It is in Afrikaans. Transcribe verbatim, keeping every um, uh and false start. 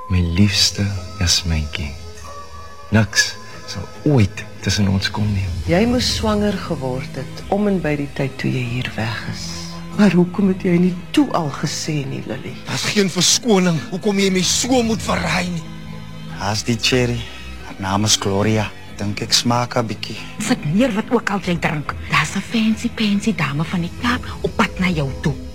My liefste Jasmyntjie. Niks sal ooit tussen ons kom nie. Jy moes swanger geword het om en by die tyd toe jy hier weg is. Maar hoekom het jy nie toe al gesê nie, Lily? Daar's geen verskoning hoekom jy my so moet verraai nie. As die cherry, haar naam is Gloria. Dink ek smaak 'n bietjie. Sit neer wat ook al jy drink. Daar's 'n fancy fancy dame van die Kaap op pad na jou toe.